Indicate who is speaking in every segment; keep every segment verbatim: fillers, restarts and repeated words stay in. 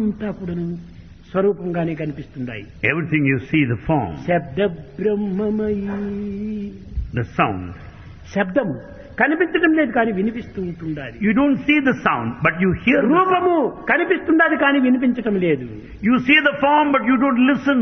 Speaker 1: అంతా కూడా స్వరూపంగానే కనిపిస్తున్నాయి.
Speaker 2: Everything you see, the form,
Speaker 1: శబ్ద బ్రహ్మమయీ.
Speaker 2: the sound.
Speaker 1: శబ్దము కనిపించడం లేదు కానీ వినిపిస్తూ ఉంటుండాలి.
Speaker 2: You don't see the sound, but you hear the sound.
Speaker 1: రూపము కనిపిస్తుండాలి కానీ వినిపించటం లేదు.
Speaker 2: You see the form, but you don't listen.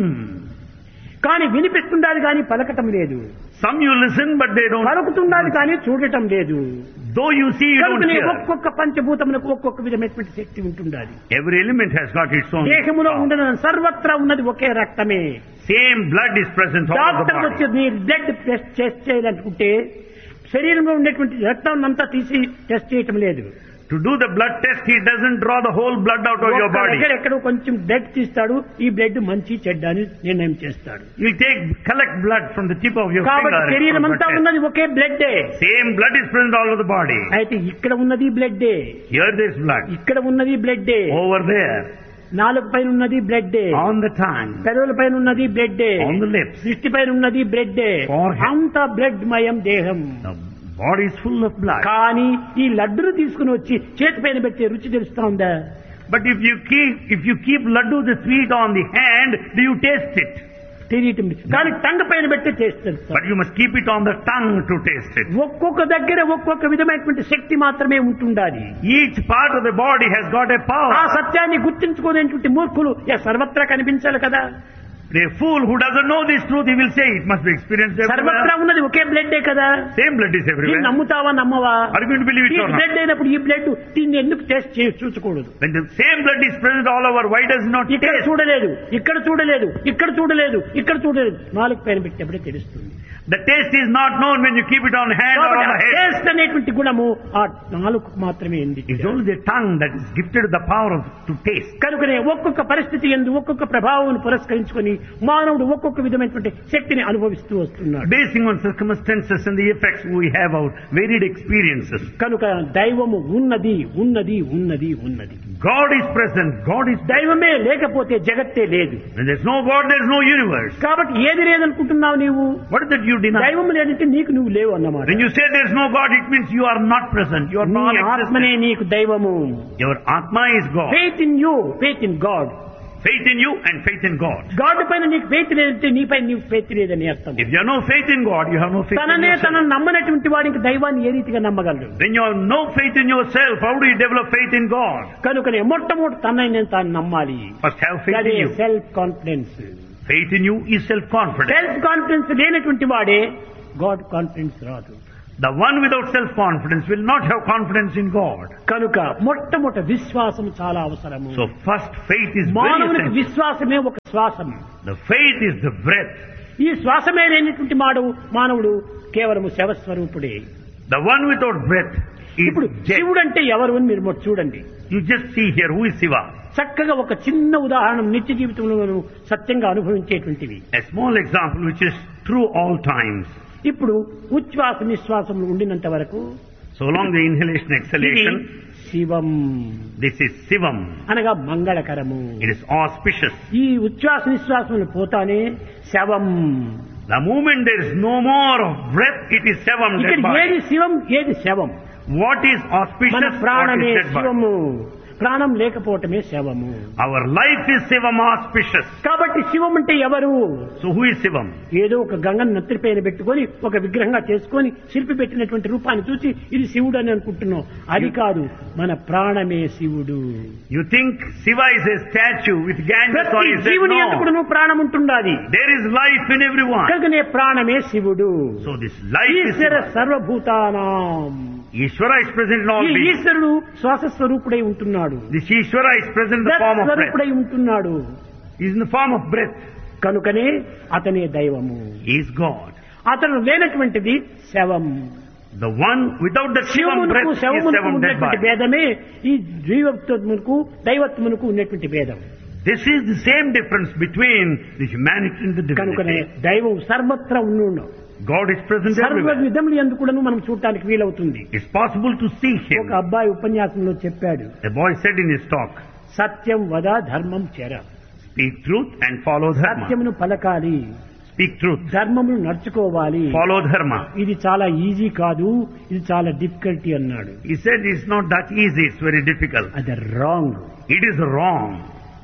Speaker 1: కానీ వినిపిస్తుండాలి కానీ పలకటం లేదు.
Speaker 2: Some you listen, but they don't.
Speaker 1: పలుకుతుండాలి కానీ చూడటం లేదు.
Speaker 2: Though you see, you don't
Speaker 1: కనుకనే
Speaker 2: hear.
Speaker 1: ఒక్కొక్క పంచభూతములకు ఒక్కొక్క విధమైనటువంటి శక్తి ఉంటుండాలి.
Speaker 2: Every element has got its own
Speaker 1: దేహములో
Speaker 2: power.
Speaker 1: ఉండడం సర్వత్రా ఉన్నది ఒకే రక్తమే.
Speaker 2: Same blood is present all over the
Speaker 1: doctor
Speaker 2: body.
Speaker 1: వచ్చి మీరు బ్లడ్ టెస్ట్ టెస్ట్ చేయాలనుకుంటే శరీరంలో ఉండేటువంటి రక్తం అంతా తీసి టెస్ట్ చేయటం లేదు.
Speaker 2: To do the blood test, he doesn't draw the whole blood out of your
Speaker 1: ఒక్క
Speaker 2: body.
Speaker 1: దగ్గర ఎక్కడో కొంచెం బ్లడ్ తీస్తాడు, ఈ బ్లడ్ మంచి చెడ్డ అని నిర్ణయం చేస్తాడు.
Speaker 2: He'll take, collect blood from the tip of your
Speaker 1: కాబట్టి
Speaker 2: finger.
Speaker 1: శరీరం
Speaker 2: and
Speaker 1: అంతా
Speaker 2: blood test.
Speaker 1: ఉన్నది ఒకే బ్లడ్డే.
Speaker 2: Same blood is present all over the body.
Speaker 1: అయితే ఇక్కడ ఉన్నది బ్లడ్డే,
Speaker 2: Here there is blood.
Speaker 1: ఇక్కడ ఉన్నది బ్లడ్డే,
Speaker 2: Over there,
Speaker 1: నాలుగు పైన ఉన్నది బ్లడ్డే,
Speaker 2: on the tongue,
Speaker 1: పెదవుల పైన ఉన్నది బ్లడ్డే,
Speaker 2: on the lips.
Speaker 1: దృష్టి పైన ఉన్నది బ్లడ్డే.
Speaker 2: Forehead.
Speaker 1: అంతా బ్లడ్ మయం దేహం.
Speaker 2: The body is full of blood.
Speaker 1: కానీ ఈ లడ్డును తీసుకుని వచ్చి చేతి పైన పెట్టే రుచి తెలుస్తా ఉందా?
Speaker 2: But if you keep, if you keep laddu the sweet on the hand, do you taste it?
Speaker 1: తెలియటం లేదు. కానీ టంగ పైన పెట్టి టేస్ట్ తెలుస్తా.
Speaker 2: But you must keep it on the tongue to taste it.
Speaker 1: ఒక్కొక్క దగ్గర ఒక్కొక్క విధమైనటువంటి శక్తి మాత్రమే ఉంటుండాలి.
Speaker 2: Each part of the body has got a
Speaker 1: ఆ
Speaker 2: power.
Speaker 1: సత్యాన్ని గుర్తించుకోలేనటువంటి మూర్ఖులు ఇక సర్వత్రా కనిపించాలి కదా.
Speaker 2: A fool who doesn't know this truth, he will say it must be experienced
Speaker 1: సర్వత్రా
Speaker 2: everywhere.
Speaker 1: ఉన్నది ఒకే బ్లడ్డే కదా.
Speaker 2: Same blood is
Speaker 1: దీన్ని
Speaker 2: everywhere.
Speaker 1: నమ్ముతావా నమ్మవా?
Speaker 2: Are you going to believe it
Speaker 1: ఈ
Speaker 2: or not?
Speaker 1: బ్లడ్ అయినప్పుడు ఈ బ్లడ్ దీన్ని ఎందుకు టెస్ట్ చేసి చూసుకోకూడదు?
Speaker 2: When the same blood is present all over, why does it not
Speaker 1: ఇక్కడ
Speaker 2: taste?
Speaker 1: చూడలేదు, ఇక్కడ చూడలేదు, ఇక్కడ చూడలేదు, ఇక్కడ చూడలేదు, నాలుగు పైన పెట్టినప్పుడే తెలుస్తుంది.
Speaker 2: The taste is not known when you keep it on hand or on the head.
Speaker 1: Taste అనేటువంటి గుణము ఆ నాలుగు మాత్రమే ఉంది.
Speaker 2: It's only the tongue that is gifted the power of, to taste.
Speaker 1: కనుకనే ఒక్కొక్క పరిస్థితి యందు ఒక్కొక్క ప్రభావం పురస్కరించుకొని మానవుడు ఒక్కొక్క విధమైనటువంటి శక్తిని అనుభవిస్తూ వస్తున్నాడు.
Speaker 2: Basing on circumstances and the effects, we have our varied experiences.
Speaker 1: కనుక దైవము ఉన్నది ఉన్నది ఉన్నది ఉన్నది.
Speaker 2: God is present. God is.
Speaker 1: దైవమే లేకపోతే జగత్తే లేదు.
Speaker 2: When there's no God, there's no universe.
Speaker 1: కాబట్టి ఏది లేదనుకుంటున్నావు నీవు?
Speaker 2: What is that you deny?
Speaker 1: దైవం లేదంటే నీకు నువ్వు లేవు అన్నమాట.
Speaker 2: When you say there's no God, it means you are not present. You are
Speaker 1: నీ
Speaker 2: non-existent.
Speaker 1: ఆత్మనే నీకు దైవము.
Speaker 2: Your Atma is God.
Speaker 1: Faith in you, faith in God.
Speaker 2: Faith in you and faith in God.
Speaker 1: God పైన నీకు faith లేదంటే నీపై నీకు faith లేదని అర్థం.
Speaker 2: If you have no faith in God, you have no faith in
Speaker 1: తననే
Speaker 2: yourself.
Speaker 1: తనను నమ్మనటువంటి వాడికి దైవాన్ని ఏ రీతిగా నమ్మగలడు?
Speaker 2: When you have no faith in yourself, how do you develop faith in God?
Speaker 1: కనుకనే మొట్టమొదటి తనని తాను నమ్మాలి.
Speaker 2: First have faith
Speaker 1: అదే
Speaker 2: in you.
Speaker 1: Self confidence.
Speaker 2: Faith in you is self-confidence.
Speaker 1: Self confidence లేనటువంటి వాడే గాడ్ కాన్ఫిడెన్స్ రాదు.
Speaker 2: The one without self-confidence will not have confidence in God.
Speaker 1: కనుక మొట్టమొదటి విశ్వాసం చాలా అవసరము.
Speaker 2: So first faith is very
Speaker 1: మానవునికి
Speaker 2: essential.
Speaker 1: విశ్వాసమే ఒక శ్వాసం.
Speaker 2: The faith is the breath.
Speaker 1: ఈ శ్వాసమే లేనటువంటి మాడు మానవుడు కేవలము శవస్వరూపుడే.
Speaker 2: The one without breath is
Speaker 1: ఇప్పుడు
Speaker 2: dead.
Speaker 1: శివుడు అంటే ఎవరు అని మీరు మొదట చూడండి.
Speaker 2: You just see here who is Shiva.
Speaker 1: చక్కగా ఒక చిన్న ఉదాహరణ నిత్య జీవితంలో మనం సత్యంగా అనుభవించేటువంటివి.
Speaker 2: A small example which is true all times.
Speaker 1: ఇప్పుడు ఉచ్ఛ్వాస నిశ్వాసములు ఉండినంత వరకు
Speaker 2: So long the inhalation
Speaker 1: ఇది
Speaker 2: exhalation,
Speaker 1: Shivam
Speaker 2: this is Shivam.
Speaker 1: అనగా మంగళకరము.
Speaker 2: It is auspicious.
Speaker 1: ఈ ఉచ్ఛ్వాస నిశ్వాసములు పోతానే శవం.
Speaker 2: The moment there is no more of breath, it is Shivam,
Speaker 1: ఇక్కడ
Speaker 2: dead body.
Speaker 1: ఏది శివం ఏది శవం?
Speaker 2: What is
Speaker 1: మన
Speaker 2: auspicious? What
Speaker 1: ప్రాణమే
Speaker 2: is dead body?
Speaker 1: శివము, ప్రాణం లేకపోవటమే శవము.
Speaker 2: Our life is Shivam auspicious.
Speaker 1: కాబట్టి శివం అంటే ఎవరు?
Speaker 2: So who is Shivam?
Speaker 1: ఏదో ఒక గంగను నెత్తిపైన పెట్టుకొని ఒక విగ్రహంగా చేసుకొని శిల్పి పెట్టినటువంటి రూపాన్ని చూసి ఇది శివుడు అని అనుకుంటున్నాం. అది కాదు, మన ప్రాణమే శివుడు.
Speaker 2: You think Shiva is a statue with Ganges on
Speaker 1: ప్రతి
Speaker 2: his head?
Speaker 1: జీవుని
Speaker 2: No.
Speaker 1: ఎందుకు ప్రాణం ఉంటుండాలి.
Speaker 2: There is life in everyone.
Speaker 1: కనుకనే ప్రాణమే శివుడు.
Speaker 2: So this life is
Speaker 1: Eshwara
Speaker 2: Shiva.
Speaker 1: సర్వభూతానాం.
Speaker 2: Ishvara is present in all
Speaker 1: ఈ
Speaker 2: beings.
Speaker 1: ఈశ్వరుడు శ్వాస స్వరూపుడై ఉంటున్నాడు.
Speaker 2: This Ishvara is present in the form of breath.
Speaker 1: స్వరూపుడై ఉంటున్నాడు.
Speaker 2: He is in the form of breath.
Speaker 1: కనుకనే అతనే దైవము.
Speaker 2: He is God.
Speaker 1: అతను లేనటువంటిది శవం.
Speaker 2: The one without the Shivam
Speaker 1: శివమునకు
Speaker 2: breath is
Speaker 1: శవమునకు
Speaker 2: Shivam, dead
Speaker 1: ఉన్నటువంటి
Speaker 2: body.
Speaker 1: భేదమే ఈ జీవత్వమునకు దైవత్వమునకు ఉన్నటువంటి భేదం.
Speaker 2: This is the same difference between the humanity and the
Speaker 1: కనుకనే
Speaker 2: divinity.
Speaker 1: దైవం సర్వత్రా ఉన్ను
Speaker 2: God is present
Speaker 1: సర్వ
Speaker 2: everywhere.
Speaker 1: విధములు ఎందుకును మనం చూడటానికి వీలవుతుంది.
Speaker 2: It's possible to see
Speaker 1: ఒక
Speaker 2: him.
Speaker 1: అబ్బాయి ఉపన్యాసంలో చెప్పాడు,
Speaker 2: The boy said in his talk,
Speaker 1: సత్యం వద ధర్మం చెర.
Speaker 2: speak truth and follow dharma.
Speaker 1: సత్యమును పలకాలి,
Speaker 2: Speak truth.
Speaker 1: ధర్మమును నడుచుకోవాలి.
Speaker 2: Follow dharma.
Speaker 1: ఇది చాలా ఈజీ కాదు, ఇది చాలా డిఫికల్టీ అన్నాడు.
Speaker 2: He said it's not that easy, it's very difficult.
Speaker 1: అది రాంగ్.
Speaker 2: It is wrong.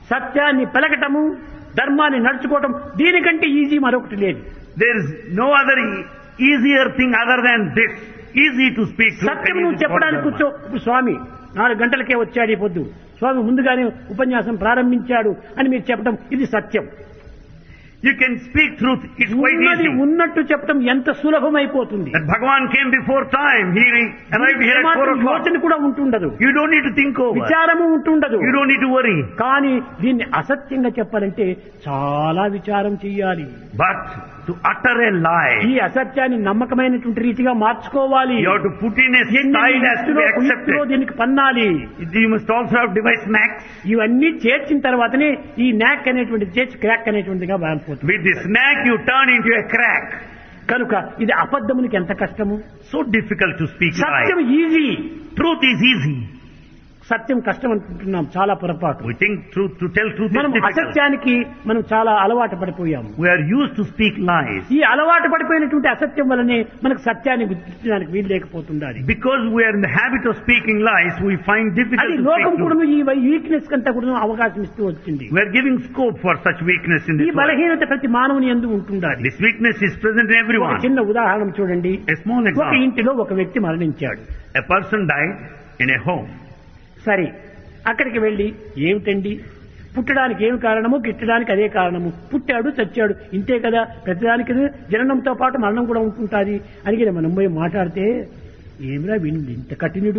Speaker 1: సత్యాన్ని పలకటము, ధర్మాన్ని నడుచుకోవటం దీనికంటే ఈజీ మరొకటి లేదు.
Speaker 2: There is no other e- easier thing other than this. Easy to speak truth.
Speaker 1: Satyam
Speaker 2: and
Speaker 1: నువ్వు
Speaker 2: easy to
Speaker 1: చెప్పడానికి
Speaker 2: follow
Speaker 1: కూర్చో.
Speaker 2: dharma.
Speaker 1: ఇప్పుడు స్వామి నాలుగు గంటలకే వచ్చాడు ఈ పొద్దు, స్వామి ముందుగానే ఉపన్యాసం ప్రారంభించాడు అని మీరు చెప్పడం ఇది సత్యం.
Speaker 2: You can speak truth. It's quite
Speaker 1: ఉన్నది
Speaker 2: easy.
Speaker 1: ఉన్నట్టు చెప్పడం ఎంత సులభమైపోతుంది.
Speaker 2: That Bhagavan came before time. He arrived here at four
Speaker 1: ఏమాత్రం
Speaker 2: o'clock.
Speaker 1: యోచన కూడా ఉంటుండదు,
Speaker 2: You don't need to think over.
Speaker 1: విచారము ఉంటుండదు.
Speaker 2: You don't need to worry.
Speaker 1: కానీ దీన్ని అసత్యంగా చెప్పాలంటే చాలా విచారం చెయ్యాలి.
Speaker 2: But to utter a lie,
Speaker 1: ఈ అసత్యాన్ని నమ్మకమైనటువంటి రీతిగా మార్చుకోవాలి.
Speaker 2: you have to put in a
Speaker 1: ఎన్ని
Speaker 2: style as to be
Speaker 1: యుక్తిలో, కుయుక్తిలో
Speaker 2: accepted.
Speaker 1: దీనికి పన్నాలి.
Speaker 2: You must also have devised snacks.
Speaker 1: ఇవన్నీ చేర్చిన తర్వాతనే ఈ నాక్ అనేటువంటి చేర్చి క్రాక్ అనేటువంటిగా మారిపోతుంది.
Speaker 2: With the snack you turn into a crack.
Speaker 1: కనుక ఇది అబద్ధమునికి ఎంత కష్టము.
Speaker 2: So difficult to speak
Speaker 1: Satyam
Speaker 2: lie.
Speaker 1: Easy,
Speaker 2: Truth is easy.
Speaker 1: సత్యం కష్టం అనుకుంటున్నాం, చాలా పొరపాటు.
Speaker 2: We think truth, to tell truth is
Speaker 1: మనం
Speaker 2: difficult.
Speaker 1: అసత్యానికి మనం చాలా అలవాటు పడిపోయాము.
Speaker 2: We are used to speak lies.
Speaker 1: ఈ అలవాటు పడిపోయినటువంటి అసత్యం వల్లనే మనకు సత్యాన్ని గుర్తించడానికి వీలు లేకపోతుండాలి.
Speaker 2: Because we are in the habit of speaking lies, we find difficult
Speaker 1: అది
Speaker 2: to speak
Speaker 1: లోకం కూడా
Speaker 2: truth.
Speaker 1: ఈ వీక్నెస్ కంతా కూడా అవకాశం ఇస్తూ వచ్చింది.
Speaker 2: We are giving scope for such weakness in
Speaker 1: ఈ
Speaker 2: this world.
Speaker 1: బలహీనత ప్రతి మానవుని యందు ఉంటుండాలి.
Speaker 2: This weakness is present in
Speaker 1: ఒక
Speaker 2: everyone.
Speaker 1: చిన్న ఉదాహరణ చూడండి.
Speaker 2: A small
Speaker 1: ఒక
Speaker 2: example.
Speaker 1: ఇంటిలో ఒక వ్యక్తి మరణించాడు.
Speaker 2: A person died in a home.
Speaker 1: సరే, అక్కడికి వెళ్లి ఏమిటండి పుట్టడానికి ఏమి కారణము, గిట్టడానికి అదే కారణము, పుట్టాడు చచ్చాడు ఇంతే కదా, ప్రతిదానికి జననంతో పాటు మరణం కూడా ఉంటుంటుంది అని మనం పోయి మాట్లాడితే ఏమిరా వీడు ఇంత కఠినుడు,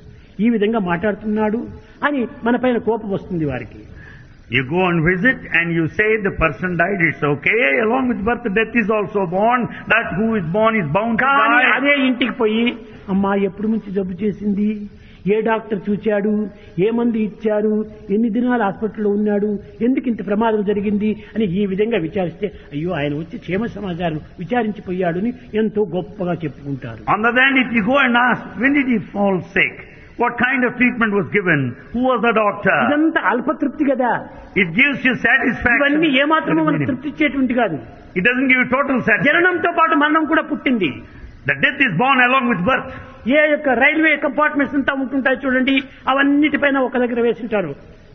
Speaker 1: ఈ విధంగా మాట్లాడుతున్నాడు అని మన పైన కోపం వస్తుంది వారికి.
Speaker 2: You go and visit and you say the person died, it's okay. Along with birth, death is also born. That who is born is bound to
Speaker 1: కానీ
Speaker 2: die.
Speaker 1: అదే ఇంటికి పోయి అమ్మా ఎప్పుడు నుంచి జబ్బు చేసింది, ఏ డాక్టర్ చూచాడు, ఏ మందు ఇచ్చారు, ఎన్ని దినాలు హాస్పిటల్లో ఉన్నాడు, ఎందుకు ఇంత ప్రమాదం జరిగింది అని ఈ విధంగా విచారిస్తే అయ్యో ఆయన వచ్చి క్షేమ సమాచారం విచారించిపోయాడు అని ఎంతో గొప్పగా చెప్పుకుంటారు.
Speaker 2: On the other hand, if you go and ask, when did he fall sick? What kind of treatment was given? Who was the doctor?
Speaker 1: ఇదంతా అల్పతృప్తి కదా.
Speaker 2: It gives you satisfaction.
Speaker 1: ఇవన్నీ ఏమాత్రమూ మనకు తృప్తి ఇచ్చేటువంటి కాదు.
Speaker 2: It doesn't give you total satisfaction.
Speaker 1: జననంతో పాటు మరణం కూడా పుట్టింది.
Speaker 2: The death is born along with birth.
Speaker 1: ఏ యొక్క రైల్వే కంపార్ట్మెంట్స్ అంతా ఉంటుంటాయి చూడండి, అవన్నిటిపైన ఒక దగ్గర వేసింటారు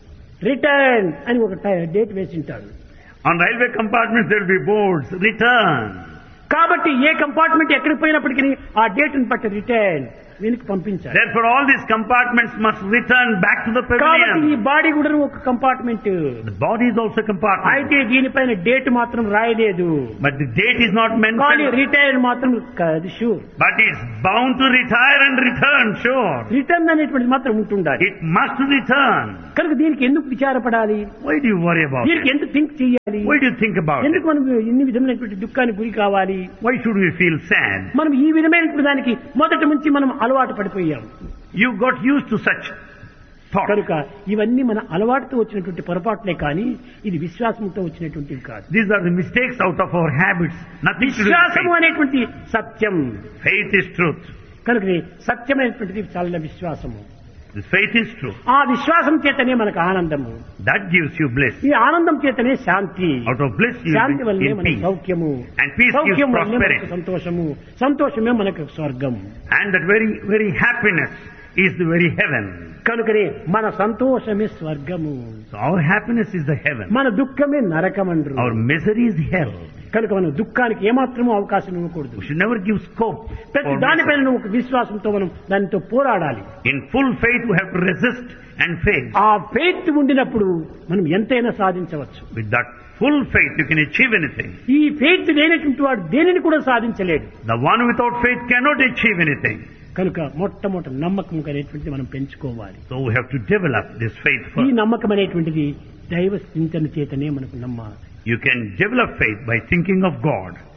Speaker 1: రిటర్న్ అని ఒక date వేసింటారు.
Speaker 2: On railway compartments there will be boards, return.
Speaker 1: కాబట్టి ఏ కంపార్ట్మెంట్ ఎక్కడికి పోయినప్పటికీ ఆ డేట్ ని బట్టి రిటర్న్ వెనక్కి పంపించాలి.
Speaker 2: Therefore all these compartments must return back to the
Speaker 1: కాబట్టి ఈ
Speaker 2: pavilion.
Speaker 1: బాడీ కూడా ఒక compartment.
Speaker 2: The body is also a compartment.
Speaker 1: అయితే దీనిపైన డేట్ మాత్రం రాయలేదు,
Speaker 2: But the date is not
Speaker 1: కానీ
Speaker 2: mentioned.
Speaker 1: రిటైర్ మాత్రం అది sure.
Speaker 2: But it's bound to retire and return, sure.
Speaker 1: Return అనేటువంటిది మాత్రం ఉంటుండాలి.
Speaker 2: It must return.
Speaker 1: కనుక దీనికి ఎందుకు విచారపడాలి,
Speaker 2: Why do you worry about
Speaker 1: దీనికి
Speaker 2: it?
Speaker 1: ఎందుకు థింక్ చేయాలి,
Speaker 2: Why do you think about it?
Speaker 1: ఎందుకు మనం ఇన్ని విధమైనటువంటి దుఃఖానికి గురి కావాలి.
Speaker 2: Why should we feel sad?
Speaker 1: మనం ఈ విధమైనటువంటి దానికి మొదటి నుంచి మనం అలవాటు పడిపోయాం.
Speaker 2: You got used to such thought.
Speaker 1: కనుక ఇవన్నీ మన అలవాటుతో వచ్చినటువంటి పొరపాట్లే కానీ ఇది విశ్వాసంతో వచ్చినటువంటివి కాదు.
Speaker 2: These are the mistakes out of our habits. Nothing to do with
Speaker 1: విశ్వాసము
Speaker 2: faith.
Speaker 1: అనేటువంటి సత్యం.
Speaker 2: Faith is truth.
Speaker 1: కనుక సత్యమైనటువంటిది చాలా విశ్వాసము.
Speaker 2: This faith is truth.
Speaker 1: ఆ విశ్వాసం చేతనే మనకు ఆనందము,
Speaker 2: That gives you bliss.
Speaker 1: ఈ ఆనందం చేతనే శాంతి,
Speaker 2: Out of bliss you
Speaker 1: Shanti
Speaker 2: will
Speaker 1: వల్లనే
Speaker 2: be in
Speaker 1: మనకు
Speaker 2: peace.
Speaker 1: సౌఖ్యము,
Speaker 2: And peace gives
Speaker 1: సౌఖ్యం వల్లనే మనకు
Speaker 2: prosperity.
Speaker 1: సంతోషము, సంతోషమే మనకు స్వర్గం.
Speaker 2: And that very, very happiness is the very heaven.
Speaker 1: కనుకనే మన సంతోషమే స్వర్గము,
Speaker 2: So our happiness is the heaven.
Speaker 1: మన దుఃఖమే నరకమండ్రు.
Speaker 2: Our misery is hell.
Speaker 1: కనుక మనం దుఃఖానికి ఏమాత్రమూ అవకాశం ఇవ్వకూడదు.
Speaker 2: We should never give scope
Speaker 1: ప్రతి
Speaker 2: for
Speaker 1: దానిపైన
Speaker 2: misery.
Speaker 1: నువ్వు ఒక విశ్వాసంతో మనం దానితో పోరాడాలి.
Speaker 2: In full faith we have to resist and face.
Speaker 1: ఆ ఫెయిత్ ఉండినప్పుడు మనం ఎంతైనా సాధించవచ్చు.
Speaker 2: With that full faith you can achieve anything.
Speaker 1: ఈ ఫెయిత్ లేనటువంటి వాడు దేనిని కూడా సాధించలేడు.
Speaker 2: The one without faith cannot achieve anything.
Speaker 1: కనుక మొట్టమొదటి నమ్మకం అనేటువంటిది మనం పెంచుకోవాలి.
Speaker 2: So we have to develop this faith
Speaker 1: ఈ
Speaker 2: first.
Speaker 1: నమ్మకం అనేటువంటిది దైవ చింతన చేతనే మనకు నమ్మాలి.
Speaker 2: You can develop faith by thinking of God.